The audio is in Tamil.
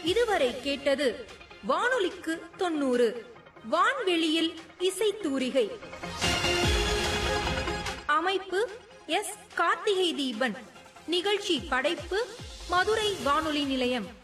இதுவரை கேட்டது வானொலிக்கு 90 வான்வெளியில் இசைத்தூரிகை. அமைப்பு எஸ். கார்த்திகை தீபன். நிகழ்ச்சி படைப்பு மதுரை வானொலி நிலையம்.